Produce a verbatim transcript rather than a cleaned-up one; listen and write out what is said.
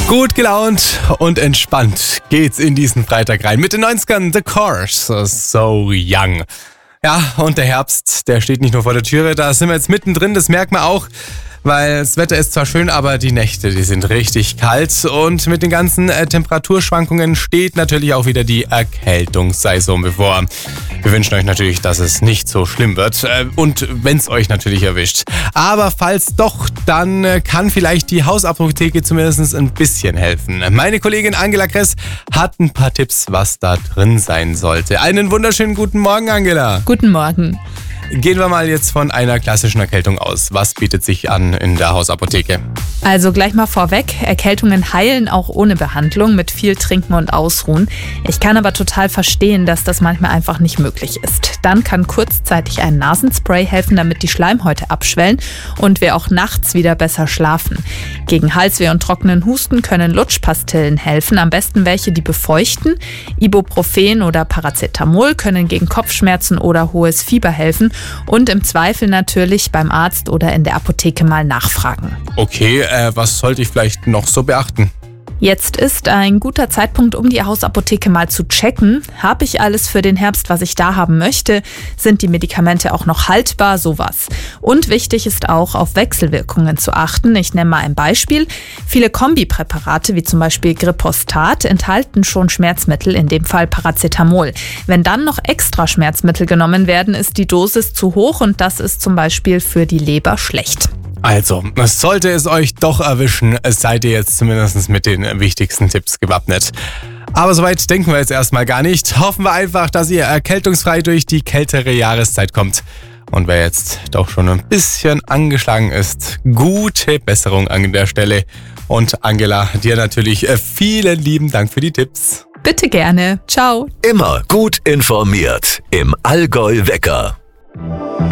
Gut gelaunt und entspannt geht's in diesen Freitag rein. Mit den neunzigern The Course, So Young. Ja, und der Herbst, der steht nicht nur vor der Türe, da sind wir jetzt mittendrin, das merkt man auch. Weil das Wetter ist zwar schön, aber die Nächte, die sind richtig kalt. Und mit den ganzen äh, Temperaturschwankungen steht natürlich auch wieder die Erkältungssaison bevor. Wir wünschen euch natürlich, dass es nicht so schlimm wird. Äh, und wenn es euch natürlich erwischt. Aber falls doch, dann äh, kann vielleicht die Hausapotheke zumindest ein bisschen helfen. Meine Kollegin Angela Kress hat ein paar Tipps, was da drin sein sollte. Einen wunderschönen guten Morgen, Angela. Guten Morgen. Gehen wir mal jetzt von einer klassischen Erkältung aus. Was bietet sich an in der Hausapotheke? Also gleich mal vorweg, Erkältungen heilen auch ohne Behandlung mit viel Trinken und Ausruhen. Ich kann aber total verstehen, dass das manchmal einfach nicht möglich ist. Dann kann kurzzeitig ein Nasenspray helfen, damit die Schleimhäute abschwellen und wir auch nachts wieder besser schlafen. Gegen Halsweh und trockenen Husten können Lutschpastillen helfen, am besten welche, die befeuchten. Ibuprofen oder Paracetamol können gegen Kopfschmerzen oder hohes Fieber helfen. Und im Zweifel natürlich beim Arzt oder in der Apotheke mal nachfragen. Okay, äh, was sollte ich vielleicht noch so beachten? Jetzt ist ein guter Zeitpunkt, um die Hausapotheke mal zu checken. Habe ich alles für den Herbst, was ich da haben möchte? Sind die Medikamente auch noch haltbar? Sowas. Und wichtig ist auch, auf Wechselwirkungen zu achten. Ich nenne mal ein Beispiel. Viele Kombipräparate, wie zum Beispiel Gripostat, enthalten schon Schmerzmittel, in dem Fall Paracetamol. Wenn dann noch extra Schmerzmittel genommen werden, ist die Dosis zu hoch und das ist zum Beispiel für die Leber schlecht. Also, sollte es euch doch erwischen, seid ihr jetzt zumindest mit den wichtigsten Tipps gewappnet. Aber soweit denken wir jetzt erstmal gar nicht. Hoffen wir einfach, dass ihr erkältungsfrei durch die kältere Jahreszeit kommt. Und wer jetzt doch schon ein bisschen angeschlagen ist, gute Besserung an der Stelle. Und Angela, dir natürlich vielen lieben Dank für die Tipps. Bitte gerne. Ciao. Immer gut informiert im Allgäu Wecker.